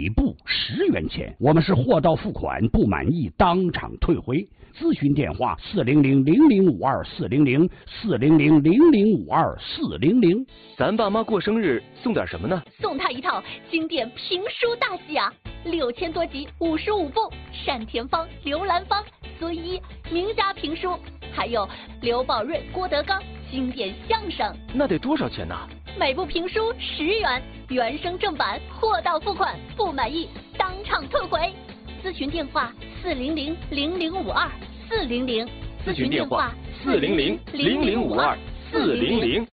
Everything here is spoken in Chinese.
每部10元钱。我们是货到付款，不满意当场退回。咨询电话400-0052-400-400-0052-400。 咱爸妈过生日送点什么呢？ 送他一套经典评书大戏啊，6000多集，55部，单田芳、刘兰芳、孙一名家评书，还有刘宝瑞、郭德纲经典相声。 那得多少钱呢？ 每部评书10元，原声正版，货到付款，不满意当场退回。咨询电话400-0052-400。 咨询电话400-0052-400。